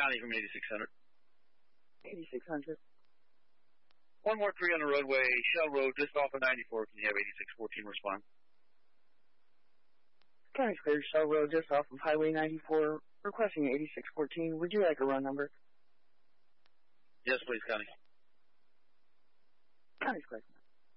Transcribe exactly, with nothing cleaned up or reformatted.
County from eighty-six hundred. eighty-six hundred. One more three on the roadway, Shell Road, just off of ninety-four. Can you have eighty-six fourteen respond? County's clear, Shell Road, just off of Highway ninety-four, requesting eighty-six fourteen. Would you like a run number? Yes, please, County. County's clear.